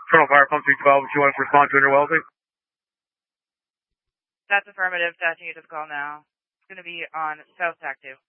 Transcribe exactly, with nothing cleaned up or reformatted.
Colonel Fire Pump three twelve, if you want to respond to inner welding. That's affirmative. Attaching you to the call now. It's going to be on South Tac two.